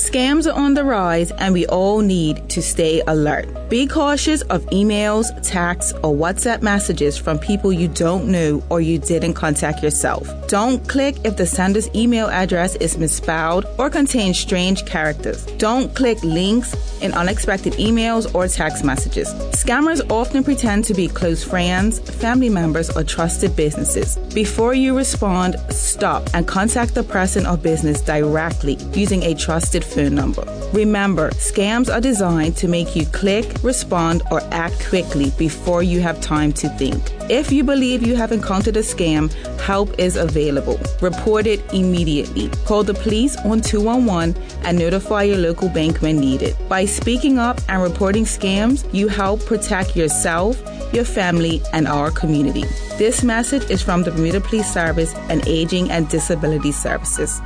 Scams are on the rise, and we all need to stay alert. Be cautious of emails, texts, or WhatsApp messages from people you don't know or you didn't contact yourself. Don't click if the sender's email address is misspelled or contains strange characters. Don't click links in unexpected emails or text messages. Scammers often pretend to be close friends, family members, or trusted businesses. Before you respond, stop and contact the person or business directly using a trusted phone number. Remember, scams are designed to make you click, respond, or act quickly before you have time to think. If you believe you have encountered a scam, help is available. Report it immediately. Call the police on 211 and notify your local bank when needed. By speaking up and reporting scams, you help protect yourself, your family, and our community. This message is from the Bermuda Police Service and Aging and Disability Services.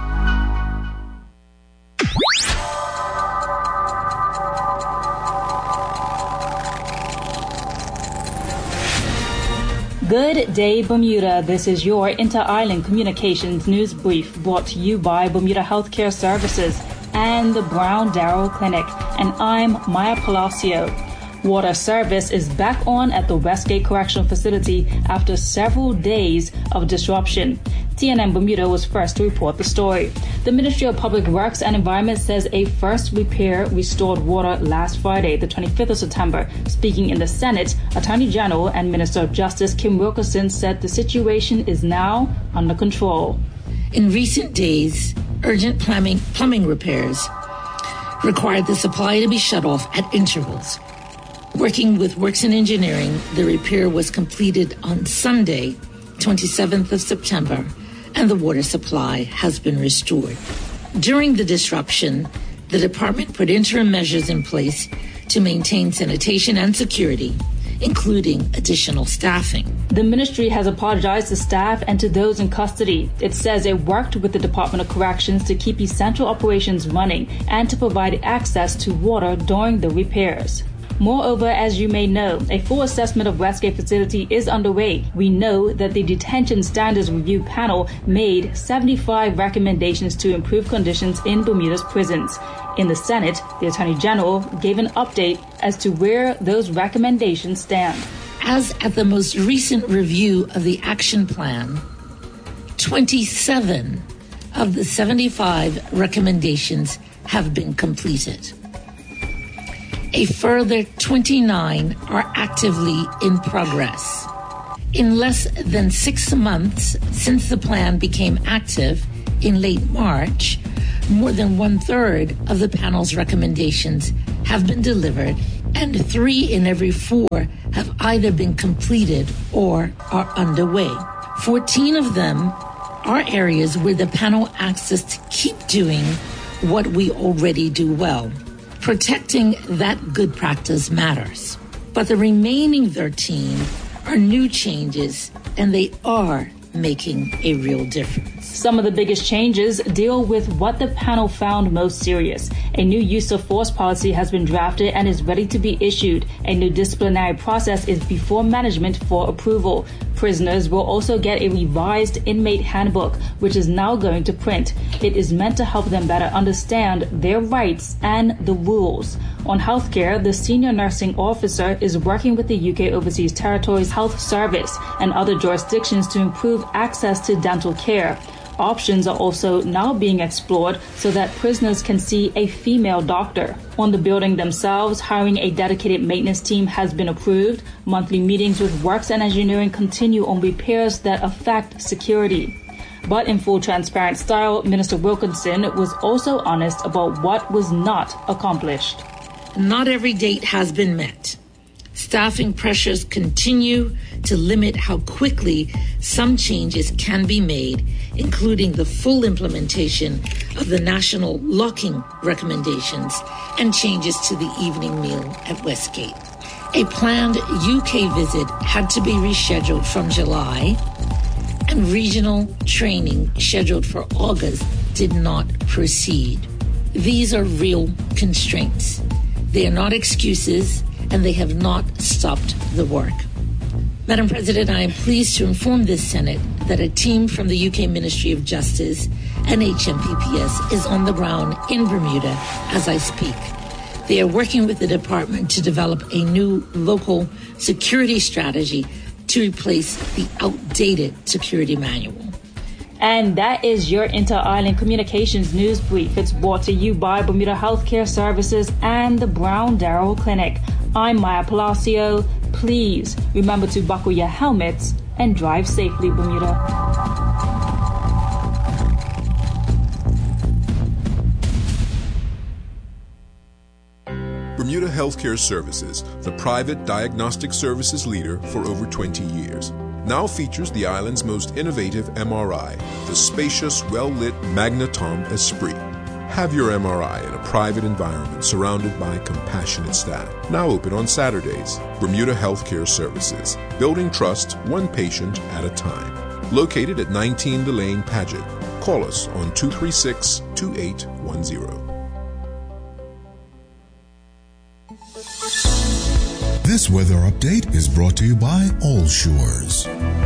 Good day, Bermuda. This is your Inter-Island Communications News Brief brought to you by Bermuda Healthcare Services and the Brown Darrow Clinic. And I'm Maya Palacio. Water service is back on at the Westgate Correctional Facility after several days of disruption. TNN Bermuda was first to report the story. The Ministry of Public Works and Environment says a first repair restored water last Friday, the 25th of September. Speaking in the Senate, Attorney General and Minister of Justice Kim Wilkerson said the situation is now under control. In recent days, urgent plumbing repairs required the supply to be shut off at intervals. Working with Works and Engineering, the repair was completed on Sunday, 27th of September, and the water supply has been restored. During the disruption, the department put interim measures in place to maintain sanitation and security, including additional staffing. The ministry has apologized to staff and to those in custody. It says it worked with the Department of Corrections to keep essential operations running and to provide access to water during the repairs. Moreover, as you may know, a full assessment of Westgate facility is underway. We know that the Detention Standards Review Panel made 75 recommendations to improve conditions in Bermuda's prisons. In the Senate, the Attorney General gave an update as to where those recommendations stand. As at the most recent review of the action plan, 27 of the 75 recommendations have been completed. A further 29 are actively in progress. In less than 6 months since the plan became active in late March, more than 1/3 of the panel's recommendations have been delivered, and 3 in every 4 have either been completed or are underway. 14 of them are areas where the panel asks us to keep doing what we already do well. Protecting that good practice matters. But the remaining 13 are new changes, and they are making a real difference. Some of the biggest changes deal with what the panel found most serious. A new use of force policy has been drafted and is ready to be issued. A new disciplinary process is before management for approval. Prisoners will also get a revised inmate handbook, which is now going to print. It is meant to help them better understand their rights and the rules. On healthcare, the senior nursing officer is working with the UK Overseas Territories Health Service and other jurisdictions to improve access to dental care. Options are also now being explored so that prisoners can see a female doctor. On the building themselves, hiring a dedicated maintenance team has been approved. Monthly meetings with Works and Engineering continue on repairs that affect security. But in full transparent style, Minister Wilkinson was also honest about what was not accomplished. Not every date has been met. Staffing pressures continue to limit how quickly some changes can be made, including the full implementation of the national locking recommendations and changes to the evening meal at Westgate. A planned UK visit had to be rescheduled from July, and regional training scheduled for August did not proceed. These are real constraints. They are not excuses, and they have not stopped the work. Madam President, I am pleased to inform this Senate that a team from the UK Ministry of Justice and HMPPS is on the ground in Bermuda as I speak. They are working with the department to develop a new local security strategy to replace the outdated security manual. And that is your Inter-Island Communications News Brief. It's brought to you by Bermuda Healthcare Services and the Brown Darrell Clinic. I'm Maya Palacio. Please remember to buckle your helmets and drive safely, Bermuda. Bermuda Healthcare Services, the private diagnostic services leader for over 20 years, now features the island's most innovative MRI, the spacious, well-lit Magnetom Esprit. Have your MRI in a private environment surrounded by compassionate staff. Now open on Saturdays. Bermuda Healthcare Services, building trust one patient at a time. Located at 19 Delane Paget. Call us on 236-2810. This weather update is brought to you by All Shores.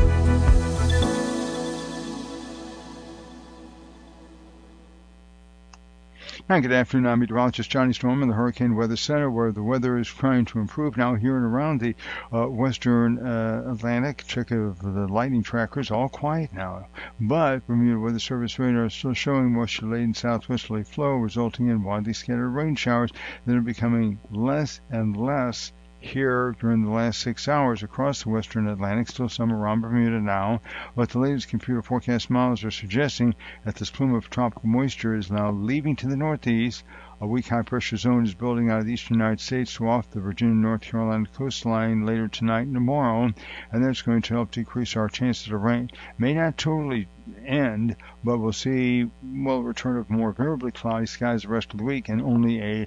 Hi, good afternoon. I'm meteorologist Johnny Storm in the Hurricane Weather Center, where the weather is trying to improve now here and around the western Atlantic. Check of the lightning trackers, all quiet now. But Bermuda Weather Service radar is still showing moisture-laden southwesterly flow, resulting in widely scattered rain showers that are becoming less and less here during the last 6 hours across the western Atlantic. Still some around Bermuda now, but the latest computer forecast models are suggesting that this plume of tropical moisture is now leaving to the northeast. A weak high-pressure zone is building out of the eastern United States to off the Virginia, North Carolina coastline later tonight and tomorrow, and that's going to help decrease our chances of rain. May not totally end, but we'll see, return of more variably cloudy skies the rest of the week, and only a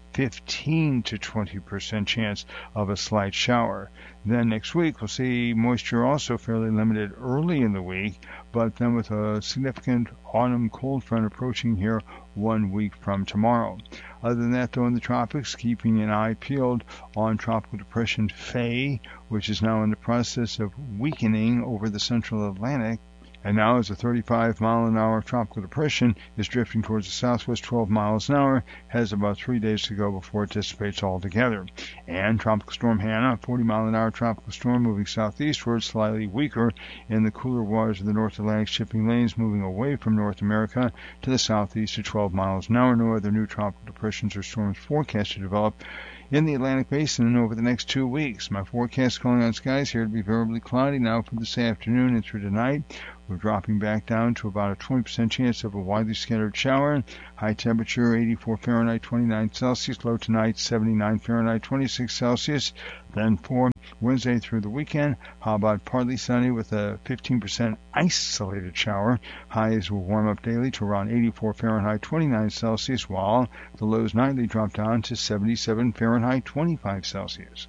15 to 20% chance of a slight shower. Then next week we'll see moisture also fairly limited early in the week, but then with a significant autumn cold front approaching here 1 week from tomorrow. Other than that, though, in the tropics, keeping an eye peeled on Tropical Depression Faye, which is now in the process of weakening over the central Atlantic. And now, as a 35-mile-an-hour tropical depression is drifting towards the southwest 12 miles an hour, has about 3 days to go before it dissipates altogether. And Tropical Storm Hannah, a 40-mile-an-hour tropical storm moving southeastward, slightly weaker in the cooler waters of the North Atlantic shipping lanes, moving away from North America to the southeast at 12 miles an hour. No other new tropical depressions or storms forecast to develop in the Atlantic Basin over the next 2 weeks. My forecast calling on skies here to be variably cloudy now for this afternoon and through tonight. We're dropping back down to about a 20% chance of a widely scattered shower. High temperature 84 Fahrenheit, 29 Celsius. Low tonight 79 Fahrenheit, 26 Celsius. Then for Wednesday through the weekend, how about partly sunny with a 15% isolated shower. Highs will warm up daily to around 84 Fahrenheit, 29 Celsius, while the lows nightly drop down to 77 Fahrenheit, 25 Celsius.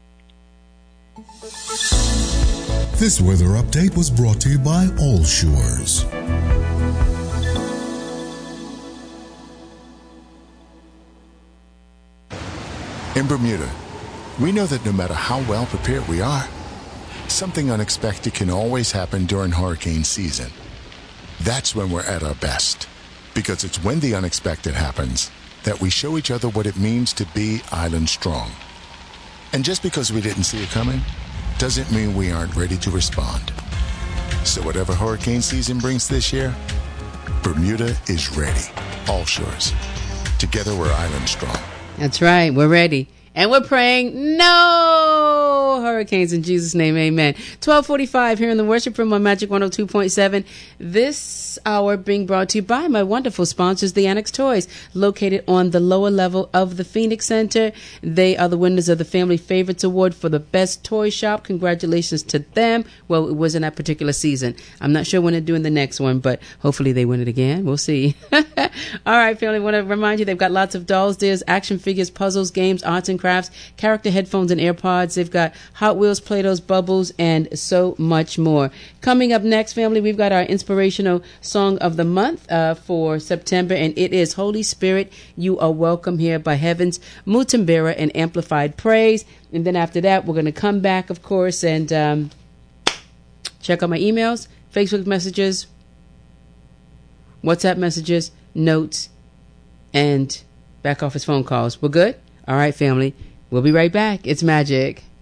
This weather update was brought to you by All Shores. In Bermuda, we know that no matter how well prepared we are, something unexpected can always happen during hurricane season. That's when we're at our best, because it's when the unexpected happens that we show each other what it means to be island strong. And just because we didn't see it coming doesn't mean we aren't ready to respond. So whatever hurricane season brings this year, Bermuda is ready. All Shores. Together we're island strong. That's right. We're ready. And we're praying no hurricanes in Jesus' name. Amen. 1245 here in the worship room on Magic 102.7. This hour being brought to you by my wonderful sponsors, the Annex Toys, located on the lower level of the Phoenix Center. They are the winners of the Family Favorites Award for the best toy shop. Congratulations to them. Well, it was in that particular season. I'm not sure when they're doing the next one, but hopefully they win it again. We'll see. All right, family, I want to remind you they've got lots of dolls, dears, action figures, puzzles, games, arts and crafts, character headphones and AirPods. They've got Hot Wheels, Play-Dohs, Bubbles, and so much more. Coming up next, family, we've got our inspirational song of the month for September, and it is Holy Spirit, You Are Welcome Here by Heaven's Mutambera and Amplified Praise. And then after that, we're going to come back, of course, and check out my emails, Facebook messages, WhatsApp messages, notes, and back office phone calls. We're good? All right, family. We'll be right back. It's Magic.